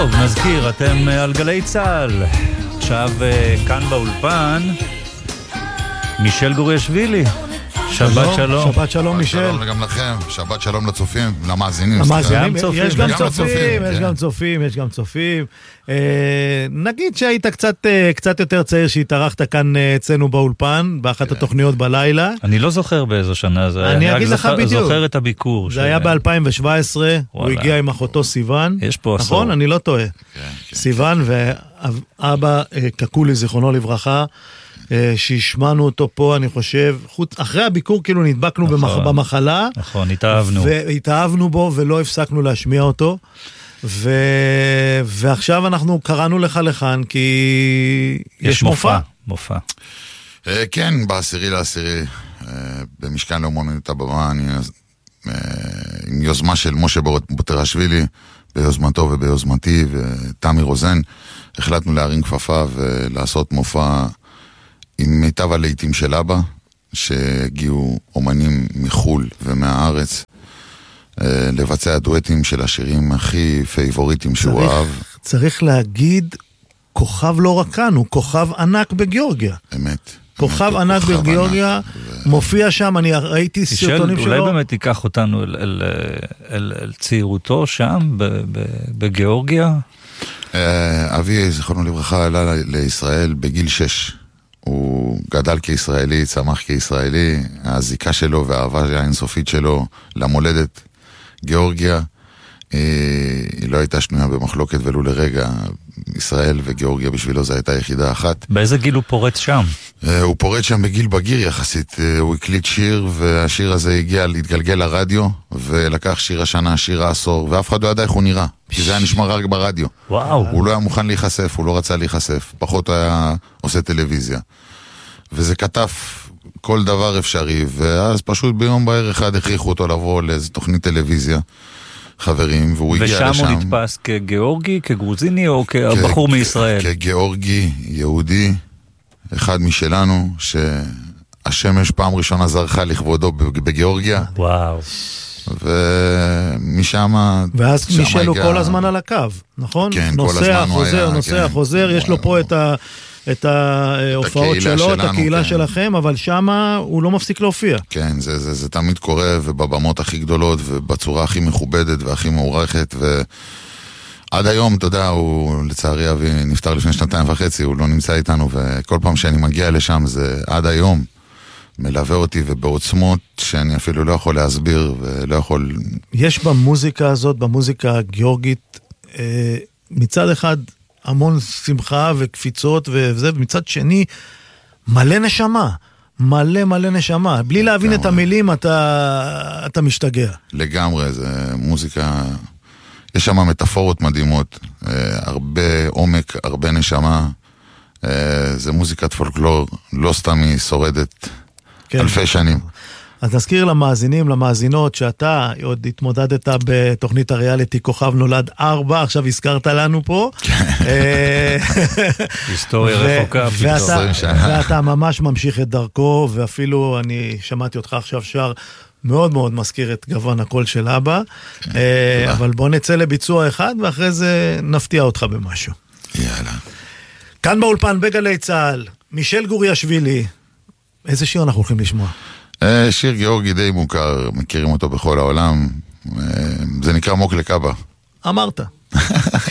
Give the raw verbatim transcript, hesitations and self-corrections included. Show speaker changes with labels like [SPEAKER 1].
[SPEAKER 1] טוב, נזכיר, אתם על גלי צהל. עכשיו כאן באולפן, מישל גוריאשווילי. שבת שלום.
[SPEAKER 2] שבת שלום מישל.
[SPEAKER 3] שלום גם לכם, שבת שלום לצופים, למאזינים.
[SPEAKER 2] למאזינים, יש גם צופים, יש גם צופים, יש גם צופים. נגיד שהיית קצת יותר צעיר שהתארחת כאן אצלנו באולפן, באחת התוכניות בלילה.
[SPEAKER 1] אני לא זוכר באיזו שנה זה.
[SPEAKER 2] אני אגיד לך בדיוק.
[SPEAKER 1] זוכר את הביקור.
[SPEAKER 2] זה היה ב-אלפיים שבע עשרה, הוא הגיע עם אחותו סיוון.
[SPEAKER 1] יש פה עשור.
[SPEAKER 2] נכון? אני לא טועה. סיוון ואבא קקולי, זיכרונו לברכה. שהשמענו אותו פה, אני חושב, אחרי הביקור כאילו נדבקנו נכון, במחלה.
[SPEAKER 1] נכון, התאהבנו.
[SPEAKER 2] והתאהבנו בו ולא הפסקנו להשמיע אותו. ו... ועכשיו אנחנו קראנו לך לכאן, כי יש, יש מופע.
[SPEAKER 1] מופע.
[SPEAKER 3] אה, כן, בעשירי לעשירי, אה, במשכן לאומנות הבמה, אני, אה, עם יוזמה של משה בוטרשווילי, ביוזמתו וביוזמתי, ותמי רוזן, החלטנו להרים כפפה ולעשות מופע עם מיטב הלהיטים של אבא, שהגיעו אומנים מחול ומהארץ, לבצע דואטים של השירים הכי פייבוריטים שהוא אהב.
[SPEAKER 2] צריך להגיד, כוכב לא רק כאן, הוא כוכב ענק בגיאורגיה.
[SPEAKER 3] אמת.
[SPEAKER 2] כוכב ענק בגיאורגיה, מופיע שם, אני ראיתי סרטונים שלו.
[SPEAKER 1] אולי באמת תיקח אותנו אל צעירותו שם, בגיאורגיה?
[SPEAKER 3] אבי, זכרונו לברכה, עלה לישראל בגיל שש. הוא גדל כישראלי, צמח כישראלי, הזיקה שלו והאהבה האינסופית שלו למולדת גיאורגיה, היא לא הייתה שנויה במחלוקת ולו לרגע. ישראל וגיאורגיה בשבילו זו הייתה יחידה אחת.
[SPEAKER 1] באיזה גיל הוא פורץ שם?
[SPEAKER 3] הוא פורץ שם בגיל בגיר יחסית, הוא הקליט שיר, והשיר הזה הגיע להתגלגל לרדיו, ולקח שיר השנה, שיר העשור, ואף אחד לא ידע איך הוא נראה, כי זה היה נשמע רק ברדיו.
[SPEAKER 1] וואו.
[SPEAKER 3] הוא לא היה מוכן להיחשף, הוא לא רצה להיחשף, פחות היה עושה טלוויזיה. וזה כתף כל דבר אפשרי, ואז פשוט ביום בערב אחד הכריחו אותו לבוא לאיזו תוכנית טלוויזיה, חברים, והוא הגיע לשם.
[SPEAKER 1] ושם הוא נתפס כגיאורגי, כגרוזיני, או כבחור מישראל?
[SPEAKER 3] כגיאורגי, יהודי, אחד משלנו, שהשמש פעם ראשונה זרחה לכבודו בגיאורגיה.
[SPEAKER 1] וואו.
[SPEAKER 3] ומשם...
[SPEAKER 2] ואז מישלו כל הזמן על הקו, נכון?
[SPEAKER 3] כן, כל הזמן הוא היה...
[SPEAKER 2] נוסע, חוזר, חוזר, יש לו פה את ה... את ההופעות שלו, את הקהילה שלכם, אבל שמה הוא לא מפסיק להופיע.
[SPEAKER 3] כן, זה, זה, זה תמיד קורה, ובבמות הכי גדולות, ובצורה הכי מכובדת והכי מעורכת, ועד היום, אתה יודע, הוא לצערי אבי נפטר לפני שנתיים וחצי, הוא לא נמצא איתנו, וכל פעם שאני מגיע לשם, זה עד היום מלווה אותי, ובעוצמות שאני אפילו לא יכול להסביר, ולא יכול...
[SPEAKER 2] יש במוזיקה הזאת, במוזיקה הגיאורגית, מצד אחד... המון שמחה וקפיצות וזה, ומצד שני, מלא נשמה, מלא מלא נשמה. בלי להבין את המילים, אתה, אתה משתגע.
[SPEAKER 3] לגמרי, זה מוזיקה, יש שם מטאפורות מדהימות, הרבה עומק, הרבה נשמה, זה מוזיקת פולקלור, לא סתם היא שורדת כן. אלפי שנים.
[SPEAKER 2] אז נזכיר למאזינים, למאזינות, שאתה עוד התמודדת בתוכנית הריאליטי כוכב נולד ארבע, עכשיו הזכרת לנו פה.
[SPEAKER 1] היסטוריה רחוקה,
[SPEAKER 2] ואתה ממש ממשיך את דרכו, ואפילו אני שמעתי אותך עכשיו שר, מאוד מאוד מזכיר את גוון הקול של אבא, אבל בוא נצא לביצוע אחד, ואחרי זה נפתיע אותך במשהו.
[SPEAKER 3] יאללה.
[SPEAKER 2] כאן באולפן בגלי צהל, מישל גוריאשווילי, איזה שיר אנחנו הולכים לשמוע?
[SPEAKER 3] שיר גיאורגי די מוכר, מכירים אותו בכל העולם, זה נקרא מוקלה קאבה.
[SPEAKER 2] אמרת.